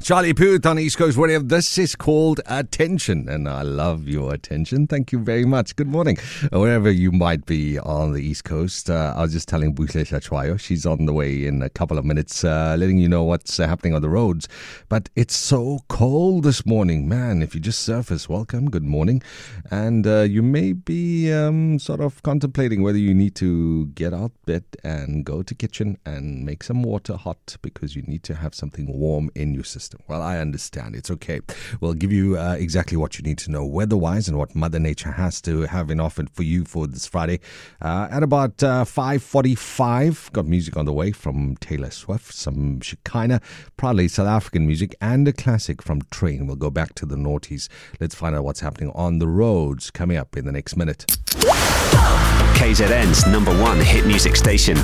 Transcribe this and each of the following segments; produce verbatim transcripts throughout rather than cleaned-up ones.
Charlie Puth on East Coast Radio. This is called Attention, and I love your attention. Thank you very much. Good morning. Wherever you might be on the East Coast, uh, I was just telling Buhle Shachwayo, she's on the way in a couple of minutes, uh, letting you know what's uh, happening on the roads. But it's so cold this morning. Man, if you just surface, welcome, good morning. And uh, you may be um, sort of contemplating whether you need to get out bed and go to kitchen and make some water hot because you need to have something warm in your system. Well, I understand. It's okay. We'll give you uh, exactly what you need to know weather-wise and what Mother Nature has to have in offer for you for this Friday. Uh, at about uh, five forty-five, got music on the way from Taylor Swift, some Shekinah, proudly South African music, and a classic from Train. We'll go back to the noughties. Let's find out what's happening on the roads coming up in the next minute. K Z N's number one hit music station,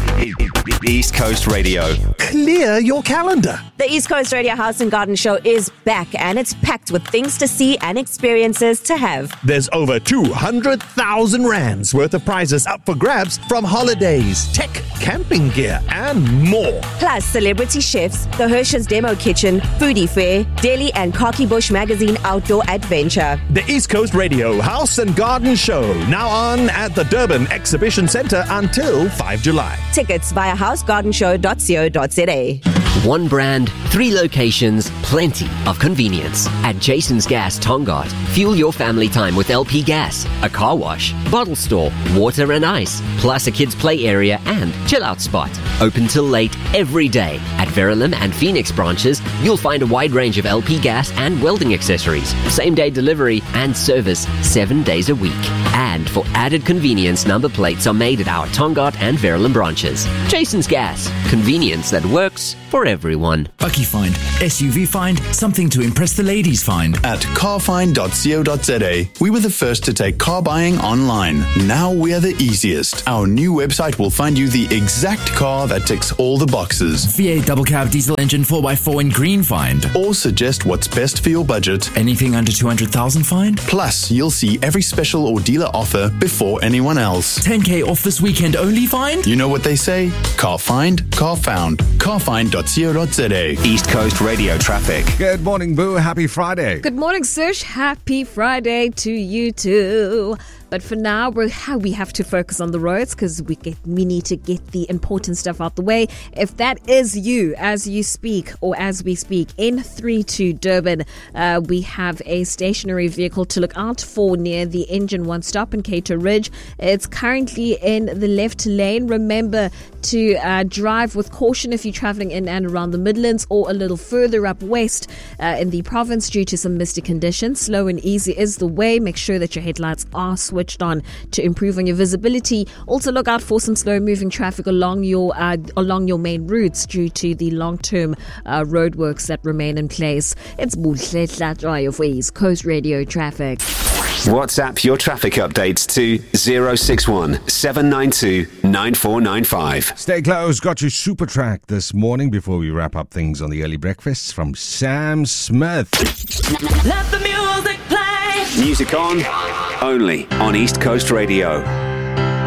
East Coast Radio. Clear your calendar. The East Coast Radio House and Garden Show is back, and it's packed with things to see and experiences to have. There's over two hundred thousand rands worth of prizes up for grabs from holidays, tech, camping gear, and more. Plus, celebrity chefs, the Hershey's Demo Kitchen, Foodie Fair, Delhi and Khaki Bush Magazine Outdoor Adventure. The East Coast Radio House and Garden Show, now on at the Durban Exhibition Centre until the fifth of July. Tickets via house garden show dot co dot za. One brand, three locations, plenty of convenience. At Jason's Gas Tongaat, fuel your family time with L P gas, a car wash, bottle store, water and ice, plus a kids' play area and chill-out spot. Open till late every day. At Verulam and Phoenix branches, you'll find a wide range of L P gas and welding accessories, same-day delivery and service seven days a week. And for added convenience, number plates are made at our Tongaat and Verulam branches. Jason's Gas, convenience that works for everyone. Bucky Find, S U V Find, something to impress the ladies find. At car find dot co dot za, we were the first to take car buying online. Now we are the easiest. Our new website will find you the exact car that ticks all the boxes. V eight double cab diesel engine four by four in green find. Or suggest what's best for your budget. Anything under two hundred thousand find. Plus, you'll see every special or dealer offer before anyone else. ten K off this weekend only find. You know what they say? Car find, car found. car find dot co dot za. East Coast Radio traffic. Good morning, Boo. Happy Friday. Good morning, Sush. Happy Friday to you too. But for now, we're, we have to focus on the roads because we get we need to get the important stuff out the way. If that is you as you speak or as we speak, N three to Durban, uh, we have a stationary vehicle to look out for near the Engine One stop in Cato Ridge. It's currently in the left lane. Remember to uh, drive with caution if you're traveling in and around the Midlands or a little further up west uh, in the province due to some misty conditions. Slow and easy is the way. Make sure that your headlights are switched on to improve on your visibility. Also look out for some slow moving traffic along your uh, along your main routes due to the long-term uh, roadworks that remain in place. It's Buhle Hlatshwayo for East Coast Radio Traffic. WhatsApp your traffic updates to zero six one seven nine two nine four nine five. Stay close. Got your super track this morning before we wrap up things on the early breakfast from Sam Smith. Let the music play. Music on, only on East Coast Radio.